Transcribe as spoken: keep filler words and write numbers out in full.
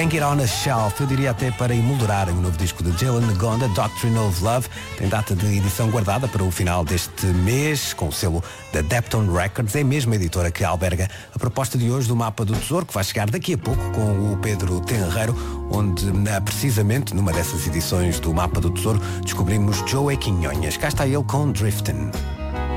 Hang It On a Shelf, eu diria até para emoldurar o novo disco de Jalen Ngonda, Doctrine of Love, tem data de edição guardada para o final deste mês, com o selo da Depton Records, é a mesma editora que alberga a proposta de hoje do Mapa do Tesouro, que vai chegar daqui a pouco com o Pedro Tenreiro, onde precisamente numa dessas edições do Mapa do Tesouro descobrimos Joe Quinhonhas. Cá está ele com Driftin'.